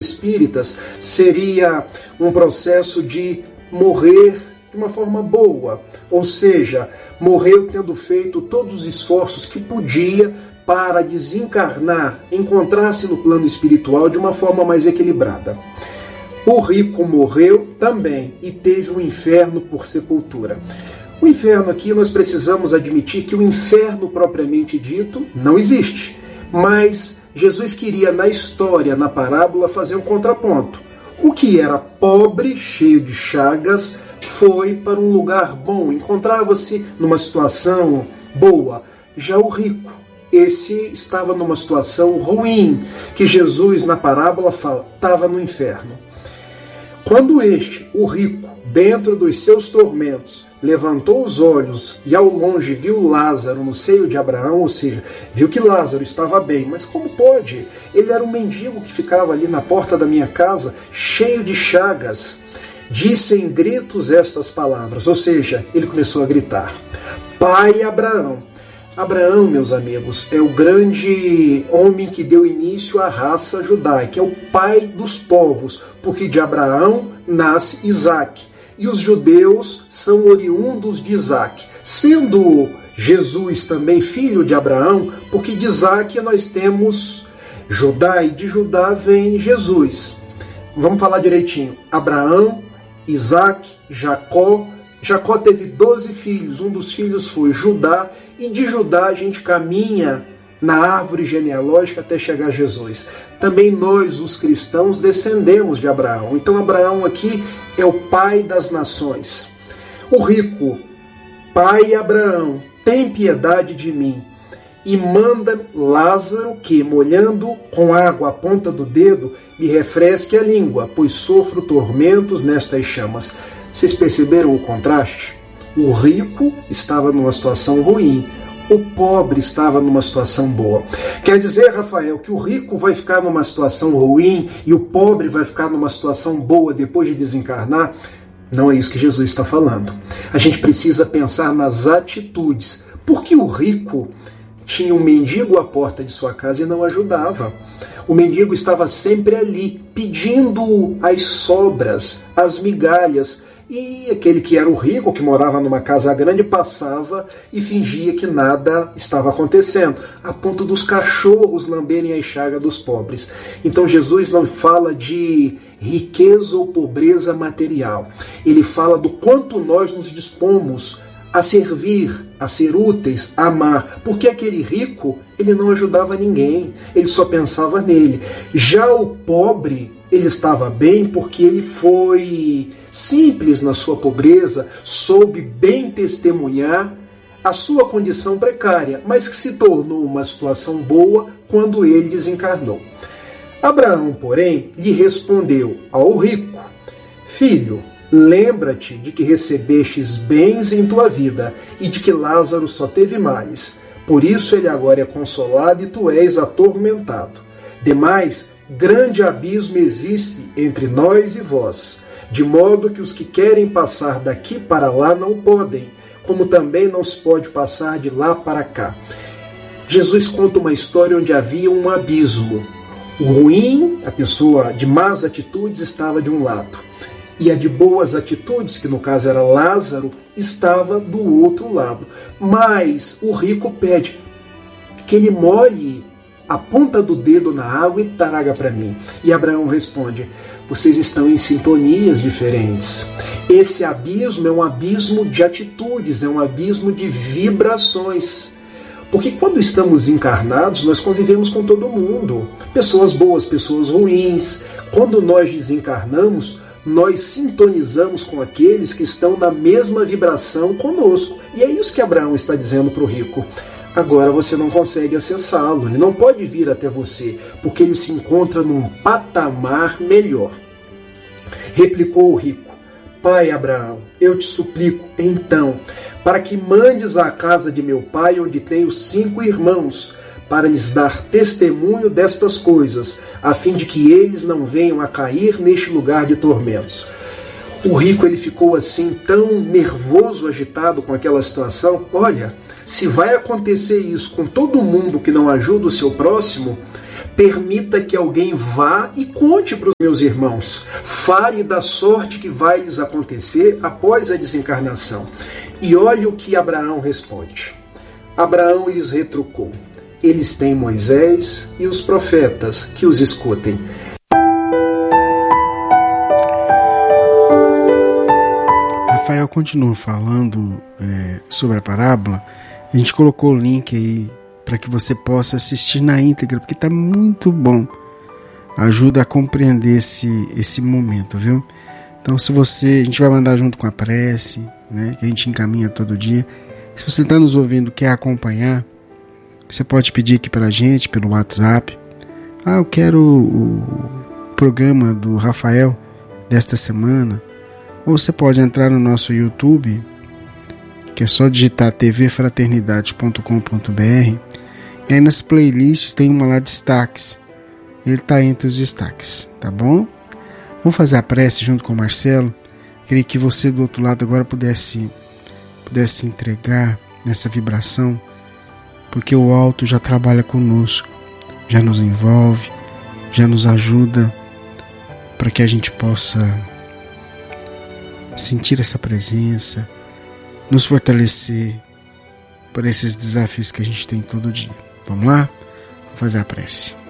espíritas seria um processo de morrer de uma forma boa, ou seja, morreu tendo feito todos os esforços que podia para desencarnar, encontrar-se no plano espiritual de uma forma mais equilibrada. O rico morreu também e teve um inferno por sepultura. O inferno aqui nós precisamos admitir que o inferno propriamente dito não existe, mas Jesus queria na história, na parábola, fazer um contraponto. O que era pobre, cheio de chagas, foi para um lugar bom, encontrava-se numa situação boa. Já o rico, esse estava numa situação ruim, que Jesus na parábola fala, estava no inferno. Quando este, o rico, dentro dos seus tormentos, levantou os olhos e ao longe viu Lázaro no seio de Abraão, ou seja, viu que Lázaro estava bem, mas como pode? Ele era um mendigo que ficava ali na porta da minha casa, cheio de chagas. Disse em gritos estas palavras, ou seja, ele começou a gritar, Pai Abraão. Abraão, meus amigos, é o grande homem que deu início à raça judaica, é o pai dos povos, porque de Abraão nasce Isaac. E os judeus são oriundos de Isaac, sendo Jesus também filho de Abraão, porque de Isaac nós temos Judá, e de Judá vem Jesus. Vamos falar direitinho. Abraão, Isaac, Jacó. Jacó teve 12 filhos, um dos filhos foi Judá, e de Judá a gente caminha na árvore genealógica até chegar a Jesus. Também nós, os cristãos, descendemos de Abraão. Então Abraão aqui é o pai das nações. O rico, Pai Abraão, tem piedade de mim e manda Lázaro que, molhando com água a ponta do dedo, me refresque a língua, pois sofro tormentos nestas chamas. Vocês perceberam o contraste? O rico estava numa situação ruim, o pobre estava numa situação boa. Quer dizer, Rafael, que o rico vai ficar numa situação ruim e o pobre vai ficar numa situação boa depois de desencarnar? Não é isso que Jesus está falando. A gente precisa pensar nas atitudes. Porque o rico tinha um mendigo à porta de sua casa e não ajudava. O mendigo estava sempre ali, pedindo as sobras, as migalhas. E aquele que era o rico, que morava numa casa grande, passava e fingia que nada estava acontecendo, a ponto dos cachorros lamberem a chaga dos pobres. Então Jesus não fala de riqueza ou pobreza material. Ele fala do quanto nós nos dispomos a servir, a ser úteis, a amar. Porque aquele rico, ele não ajudava ninguém, ele só pensava nele. Já o pobre, ele estava bem porque ele foi simples na sua pobreza, soube bem testemunhar a sua condição precária, mas que se tornou uma situação boa quando ele desencarnou. Abraão, porém, lhe respondeu ao rico, Filho, lembra-te de que recebestes bens em tua vida e de que Lázaro só teve males. Por isso ele agora é consolado e tu és atormentado. Demais, grande abismo existe entre nós e vós, de modo que os que querem passar daqui para lá não podem, como também não se pode passar de lá para cá. Jesus conta uma história onde havia um abismo. O ruim, a pessoa de más atitudes, estava de um lado, e a de boas atitudes, que no caso era Lázaro, estava do outro lado. Mas o rico pede que ele molhe a ponta do dedo na água e traga para mim. E Abraão responde, vocês estão em sintonias diferentes. Esse abismo é um abismo de atitudes, é um abismo de vibrações. Porque quando estamos encarnados, nós convivemos com todo mundo. Pessoas boas, pessoas ruins. Quando nós desencarnamos, nós sintonizamos com aqueles que estão na mesma vibração conosco. E é isso que Abraão está dizendo para o rico. Agora você não consegue acessá-lo, ele não pode vir até você, porque ele se encontra num patamar melhor. Replicou o rico, Pai Abraão, eu te suplico, então, para que mandes à casa de meu pai, onde tenho 5 irmãos, para lhes dar testemunho destas coisas, a fim de que eles não venham a cair neste lugar de tormentos. O rico ele ficou assim tão nervoso, agitado com aquela situação. Olha, se vai acontecer isso com todo mundo que não ajuda o seu próximo, Permita que alguém vá e conte para os meus irmãos. Fale da sorte que vai lhes acontecer após a desencarnação. E olhe o que Abraão responde. Abraão lhes retrucou: eles têm Moisés e os profetas, que os escutem. Rafael continua falando sobre a parábola. A gente colocou o link aí para que você possa assistir na íntegra, porque está muito bom. Ajuda a compreender esse momento, viu? Então, a gente vai mandar junto com a prece, né, que a gente encaminha todo dia. Se você está nos ouvindo e quer acompanhar, você pode pedir aqui para a gente pelo WhatsApp. Eu quero o programa do Rafael desta semana. Ou você pode entrar no nosso YouTube, que é só digitar tvfraternidade.com.br, e aí nas playlists tem uma lá, destaques. Ele está entre os destaques, tá bom? Vamos fazer a prece junto com o Marcelo. Queria que você do outro lado agora pudesse entregar nessa vibração, porque o alto já trabalha conosco, já nos envolve, já nos ajuda para que a gente possa sentir essa presença, nos fortalecer por esses desafios que a gente tem todo dia. Vamos lá? Vamos fazer a prece.